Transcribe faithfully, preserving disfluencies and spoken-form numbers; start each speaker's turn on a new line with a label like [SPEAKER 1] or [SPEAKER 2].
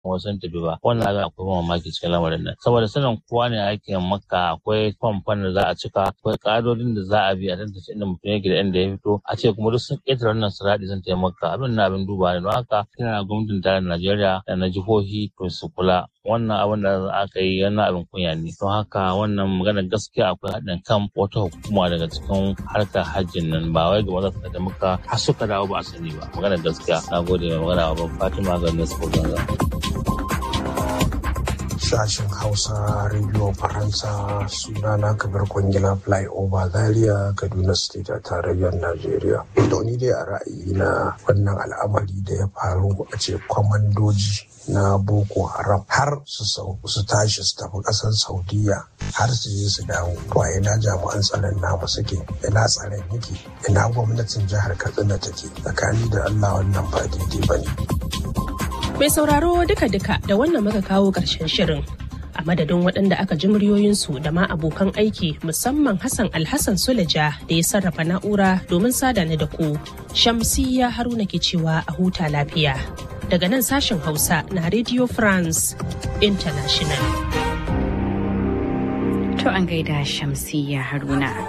[SPEAKER 1] wasu tafi ba. Wannan abin akwai mamaki cikin lamarin nan. Saboda sanin kowa ne aikin Makka akwai famfan da za a cika, akwai ƙa'idodin da za a bi a tantance inda mutum yake da inda ya fito. A ce kuma duk sun ƙetare wannan siraɗi sun taimaka. Abin na abin duba ne. Don haka kina gwamnatin tarayyar Najeriya da na jihohi to su kula. Wannan abin da aka yi yana abin kunya ne. Don haka wannan maganar gaskiya akwai haɗin kan wata hukuma daga cikin harkar hajjin nan ba wai ga wanda da muka har suka dawo ba a sani ba. Maganar gaskiya. Na gode mai magana wa Fatima ga Nasu Ganga.
[SPEAKER 2] Sashen Hausa Radio Faransa, sunana Kabir Kwangila Flyover Zaria, Kaduna State a tarayyar Najeriya. To ni dai a ra'ayina wannan al'amari da ya faru a ce kwamandoji na Boko Haram har su su tashi su tafi ƙasar Saudiya har su je su dawo. To a ina jami'an tsaron namu suke, ina tsaron yake, ina gwamnatin jihar Katsina take, tsakani da Allah wannan ba daidai ba ne.
[SPEAKER 3] Mai sauraro duka-duka da wannan muka kawo ƙarshen shirin. A madadin waɗanda aka ji muryoyinsu da ma abokan aiki musamman Hassan Alhassan Suleja da ya sarrafa na'ura domin sada ni da ku. Shamsiyya Haruna ke cewa a huta lafiya. Daga nan sashen Hausa na Radio France International.
[SPEAKER 4] To an gaida Shamsiyya Haruna.